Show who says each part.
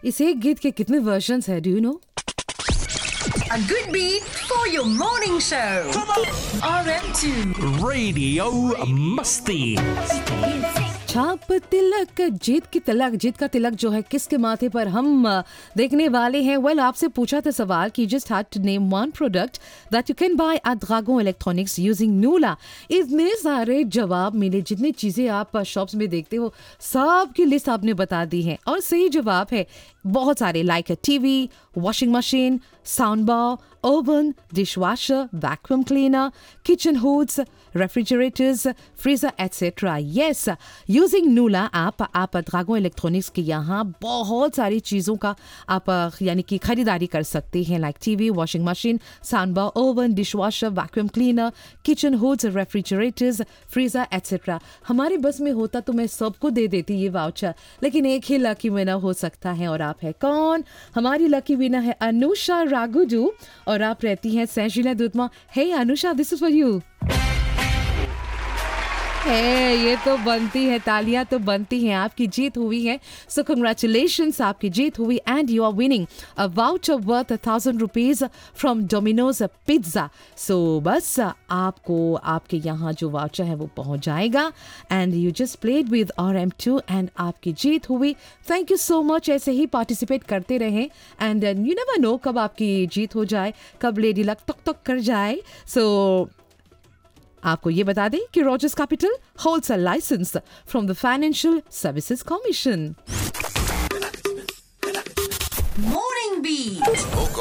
Speaker 1: इस एक गीत के कितने वर्जन्स है, do you know?
Speaker 2: A good beat for your morning show. RM2
Speaker 3: Radio Musty.
Speaker 1: छाप तिलक, जीत का तिलक जो है किसके माथे पर हम देखने वाले हैं। वेल, आपसे पूछा था सवाल कि just had to name one product that you can by eight dragon electronics using नूला। इतने सारे जवाब मिले, जितनी चीज़ें आप शॉप्स में देखते हो सब की लिस्ट आपने बता दी है और सही जवाब है बहुत सारे, like TV, washing machine, sound bar, oven, dishwasher, vacuum cleaner, kitchen hoods, refrigerators, freezer etcetera. Yes, using नूला app आप ड्रैगन इलेक्ट्रॉनिक्स के यहाँ बहुत सारी चीज़ों का आप यानी कि खरीदारी कर सकते हैं, like TV, washing machine, sound bar, oven, dishwasher, vacuum cleaner, kitchen hoods, refrigerators, freezer etcetera. हमारे बस में होता तो मैं सबको दे देती ये वाउचर, लेकिन एक ही लकी विनर हो सकता है और आप है कौन? हमारी लकी विनर है अनुषा राघुजू और आप रहती हैं सैजिला दूधमा। हे Anusha, this is for you. है, ये तो बनती है, तालियां तो बनती हैं, आपकी जीत हुई है। सो कंग्रेचुलेशंस, आपकी जीत हुई and you are winning a voucher worth 1000 rupees from Domino's pizza. सो बस आपको आपके यहाँ जो वाउचर है वो पहुंच जाएगा and you just played with RM2 and आपकी जीत हुई। थैंक यू सो मच, ऐसे ही पार्टिसिपेट करते रहें एंड यू नेवर नो कब आपकी जीत हो जाए, कब लेडी लक टक टक कर जाए। सो आपको ये बता दें कि Rogers capital holds a licence from the financial services commission.
Speaker 2: Morning Beat.